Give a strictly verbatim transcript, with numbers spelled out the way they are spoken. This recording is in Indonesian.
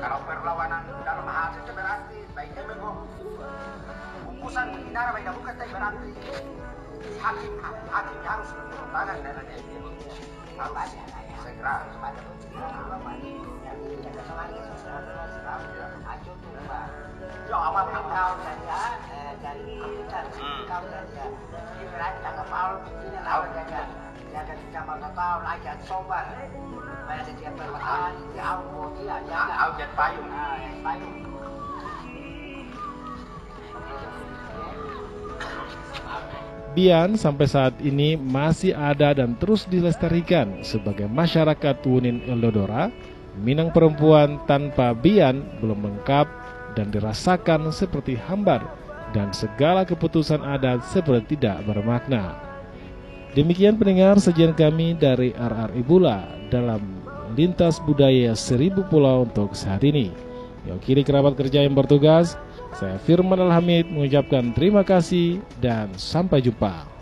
Kalau perlawanan dalam hati itu berarti baiknya memang bungkusan menghindar baiknya bukan tapi berarti hakim hakim harus turun tangan dan lain harus segera. Cho awal kau saja dari keputusan kau saja. Ibarat tanggap awal ini lawan jaga jaga zaman total aja sobat. Bayar dia perlahan di awal dia jaga. Awal jadi payung. Payung. Bian sampai saat ini masih ada dan terus dilestarikan sebagai masyarakat Wunin Eldodora. Minang perempuan tanpa Bian belum lengkap dan dirasakan seperti hambar dan segala keputusan adat seperti tidak bermakna. Demikian pendengar sajian kami dari R R I Bula dalam Lintas Budaya Seribu Pulau untuk saat ini. Yakini kerabat kerja yang bertugas, saya Firman Alhamid mengucapkan terima kasih dan sampai jumpa.